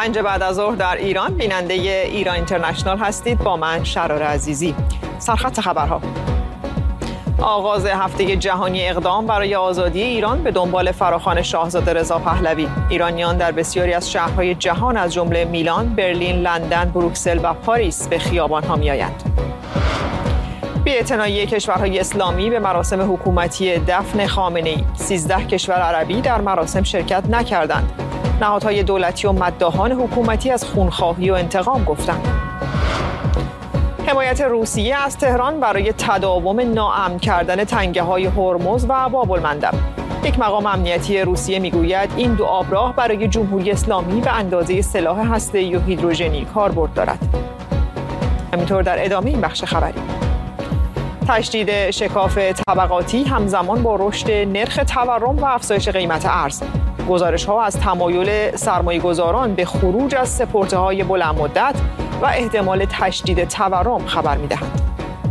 5 بعد از ظهر در ایران بیننده ایران اینترنشنال هستید با من شرار عزیزی. سرخط خبرها. آغاز هفته جهانی اقدام برای آزادی ایران به دنبال فراخوان شاهزاده رضا پهلوی. ایرانیان در بسیاری از شهرهای جهان از جمله میلان، برلین، لندن، بروکسل و پاریس به خیابان‌ها می‌آیند. بی‌اعتنایی کشورهای اسلامی به مراسم حکومتی دفن خامنه‌ای. 13 کشور عربی در مراسم شرکت نکردند. نهادهای دولتی و مداحان حکومتی از خونخواهی و انتقام گفتند. حمایت روسیه از تهران برای تداوم ناامن کردن تنگه‌های هرمز و باب‌المندب. یک مقام امنیتی روسیه میگوید این دو آبراه برای جمهوری اسلامی به اندازه سلاح هسته‌ای و هیدروژنی کاربرد دارد. همینطور در ادامه این بخش خبری. تشدید شکاف طبقاتی همزمان با رشد نرخ تورم و افزایش قیمت ارز. گزارش‌ها از تمایل سرمایه‌گذاران به خروج از سپرده‌های بلند مدت و احتمال تشدید تورم خبر می‌دهند.